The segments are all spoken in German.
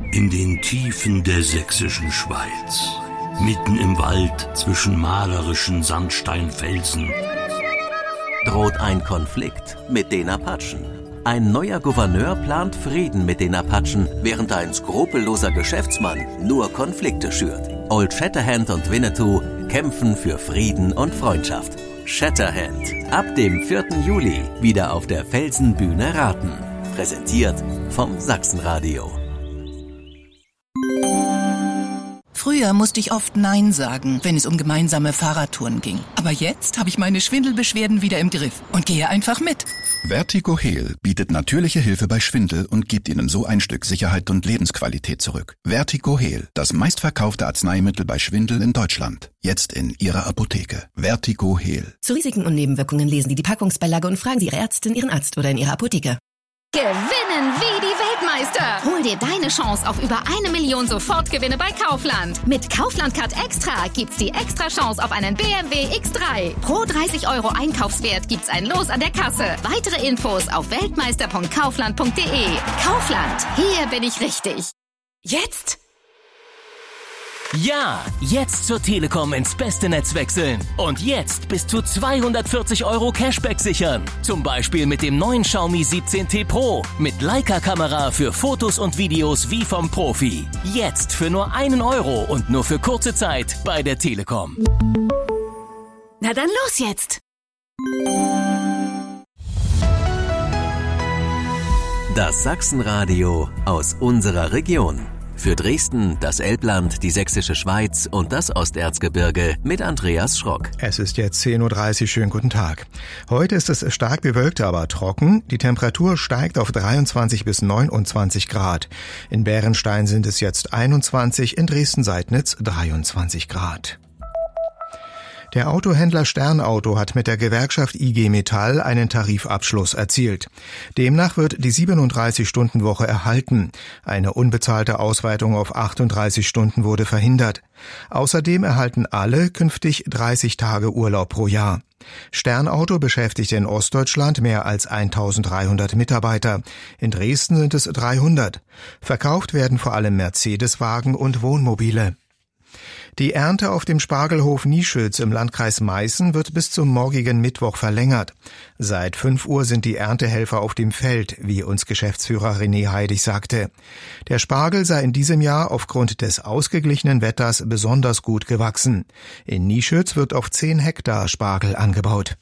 In den Tiefen der sächsischen Schweiz, mitten im Wald zwischen malerischen Sandsteinfelsen, droht ein Konflikt mit den Apachen. Ein neuer Gouverneur plant Frieden mit den Apachen, während ein skrupelloser Geschäftsmann nur Konflikte schürt. Old Shatterhand und Winnetou kämpfen für Frieden und Freundschaft. Shatterhand, ab dem 4. Juli wieder auf der Felsenbühne Raten. Präsentiert vom Sachsenradio. Früher musste ich oft Nein sagen, wenn es um gemeinsame Fahrradtouren ging. Aber jetzt habe ich meine Schwindelbeschwerden wieder im Griff und gehe einfach mit. Vertigo Heal bietet natürliche Hilfe bei Schwindel und gibt Ihnen so ein Stück Sicherheit und Lebensqualität zurück. Vertigo Heal, das meistverkaufte Arzneimittel bei Schwindel in Deutschland. Jetzt in Ihrer Apotheke. Vertigo Heal. Zu Risiken und Nebenwirkungen lesen Sie die Packungsbeilage und fragen Sie Ihre Ärztin, Ihren Arzt oder in Ihrer Apotheke. Gewinnen wie die Weltmeister! Hol dir deine Chance auf über 1 Million Sofortgewinne bei Kaufland. Mit Kaufland Card Extra gibt's die extra Chance auf einen BMW X3. Pro 30 € Einkaufswert gibt's ein Los an der Kasse. Weitere Infos auf weltmeister.kaufland.de. Kaufland, hier bin ich richtig. Jetzt? Ja, jetzt zur Telekom ins beste Netz wechseln. Und jetzt bis zu 240 € Cashback sichern. Zum Beispiel mit dem neuen Xiaomi 17T Pro. Mit Leica-Kamera für Fotos und Videos wie vom Profi. Jetzt für nur 1 € und nur für kurze Zeit bei der Telekom. Na dann los jetzt! Das Sachsenradio aus unserer Region. Für Dresden, das Elbland, die Sächsische Schweiz und das Osterzgebirge mit Andreas Schrock. Es ist jetzt 10:30 Uhr, schönen guten Tag. Heute ist es stark bewölkt, aber trocken. Die Temperatur steigt auf 23 bis 29 Grad. In Bärenstein sind es jetzt 21, in Dresden-Seidnitz 23 Grad. Der Autohändler Sternauto hat mit der Gewerkschaft IG Metall einen Tarifabschluss erzielt. Demnach wird die 37-Stunden-Woche erhalten. Eine unbezahlte Ausweitung auf 38 Stunden wurde verhindert. Außerdem erhalten alle künftig 30 Tage Urlaub pro Jahr. Sternauto beschäftigt in Ostdeutschland mehr als 1300 Mitarbeiter. In Dresden sind es 300. Verkauft werden vor allem Mercedes-Wagen und Wohnmobile. Die Ernte auf dem Spargelhof Nieschütz im Landkreis Meißen wird bis zum morgigen Mittwoch verlängert. Seit 5 Uhr sind die Erntehelfer auf dem Feld, wie uns Geschäftsführer René Heidig sagte. Der Spargel sei in diesem Jahr aufgrund des ausgeglichenen Wetters besonders gut gewachsen. In Nieschütz wird auf 10 Hektar Spargel angebaut.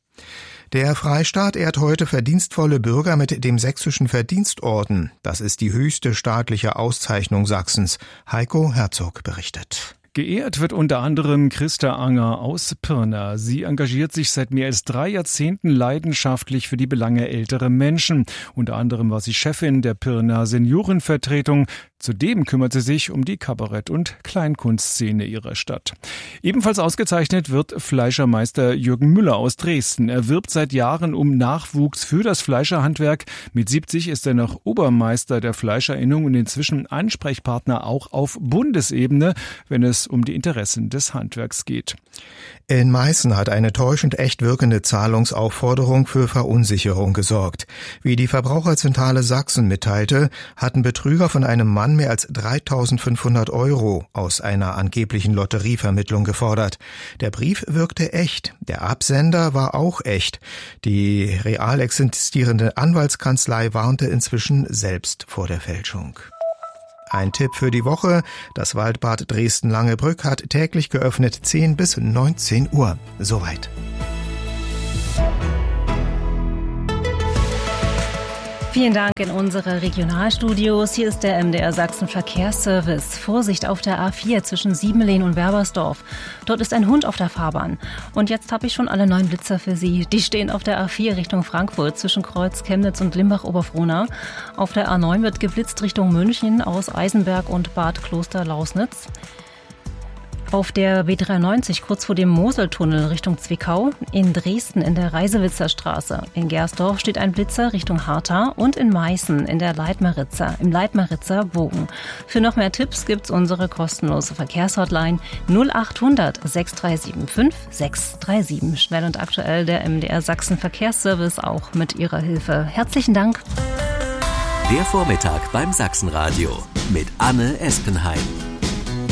Der Freistaat ehrt heute verdienstvolle Bürger mit dem Sächsischen Verdienstorden. Das ist die höchste staatliche Auszeichnung Sachsens. Heiko Herzog berichtet. Geehrt wird unter anderem Christa Anger aus Pirna. Sie engagiert sich seit mehr als 3 Jahrzehnten leidenschaftlich für die Belange älterer Menschen. Unter anderem war sie Chefin der Pirna Seniorenvertretung. Zudem kümmert sie sich um die Kabarett- und Kleinkunstszene ihrer Stadt. Ebenfalls ausgezeichnet wird Fleischermeister Jürgen Müller aus Dresden. Er wirbt seit Jahren um Nachwuchs für das Fleischerhandwerk. Mit 70 ist er noch Obermeister der Fleischerinnung und inzwischen Ansprechpartner auch auf Bundesebene, wenn es um die Interessen des Handwerks geht. In Meißen hat eine täuschend echt wirkende Zahlungsaufforderung für Verunsicherung gesorgt. Wie die Verbraucherzentrale Sachsen mitteilte, hatten Betrüger von einem Mann mehr als 3.500 € aus einer angeblichen Lotterievermittlung gefordert. Der Brief wirkte echt. Der Absender war auch echt. Die real existierende Anwaltskanzlei warnte inzwischen selbst vor der Fälschung. Ein Tipp für die Woche. Das Waldbad Dresden-Langebrück hat täglich geöffnet 10 bis 19 Uhr. Soweit. Vielen Dank in unsere Regionalstudios. Hier ist der MDR Sachsen Verkehrsservice. Vorsicht auf der A4 zwischen Siebenlehn und Werbersdorf. Dort ist ein Hund auf der Fahrbahn. Und jetzt habe ich schon alle 9 Blitzer für Sie. Die stehen auf der A4 Richtung Frankfurt zwischen Kreuz, Chemnitz und Limbach-Oberfrohna. Auf der A9 wird geblitzt Richtung München aus Eisenberg und Bad Kloster-Lausnitz. Auf der B93 kurz vor dem Moseltunnel Richtung Zwickau, in Dresden in der Reisewitzer Straße, in Gersdorf steht ein Blitzer Richtung Harta und in Meißen in der Leitmeritzer, im Leitmeritzer Bogen. Für noch mehr Tipps gibt's unsere kostenlose Verkehrshotline 0800 6375 637. Schnell und aktuell der MDR Sachsen Verkehrsservice auch mit Ihrer Hilfe. Herzlichen Dank. Der Vormittag beim Sachsenradio mit Anne Espenheim.